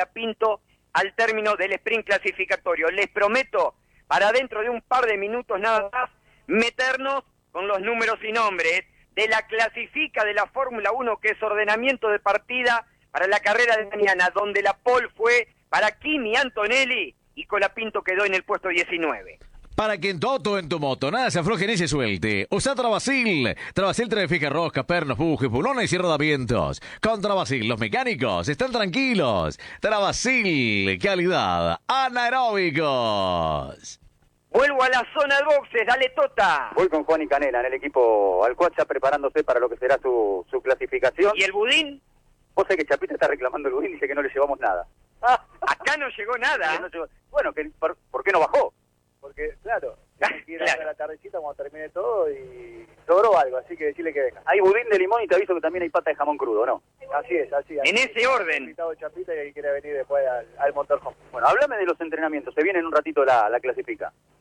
Colapinto al término del sprint clasificatorio. Les prometo, para dentro de un par de minutos nada más, meternos con los números y nombres de la clasifica de la Fórmula 1, que es ordenamiento de partida para la carrera de mañana, donde la pole fue para Kimi Antonelli y Colapinto quedó en el puesto 19. Para que en todo en tu moto nada se afloje ni se suelte, usa Travasil. Travasil te fija rosca, pernos, bujes, pulones y rodamientos. Con Travasil los mecánicos están tranquilos. Travasil, calidad, anaeróbicos. Vuelvo a la zona de boxes, dale Tota. Voy con Juan y Canela en el equipo Alcoacha preparándose para lo que será su clasificación. ¿Y el budín? Vos sabés que Chapita está reclamando el budín, dice que no le llevamos nada. Acá no llegó nada. Bueno, ¿por qué no bajó? Porque, claro, tiene que ir a la tardecita cuando termine todo y sobró algo, así que decirle que venga. Hay budín de limón y te aviso que también hay pata de jamón crudo, ¿no? Así es. En ese orden. Invitado Chapita y ahí quiere venir después al motorhome. Bueno, háblame de los entrenamientos, se viene en un ratito la clasifica.